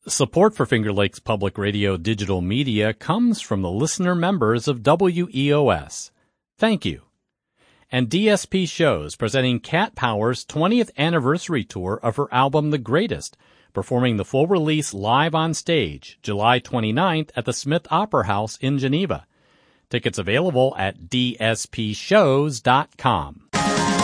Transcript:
Support for Finger Lakes Public Radio digital media comes from the listener members of WEOS. Thank you. And DSP Shows presenting Cat Power's 20th anniversary tour of her album The Greatest, performing the full release live on stage July 29th at the Smith Opera House in Geneva. Tickets available at dspshows.com.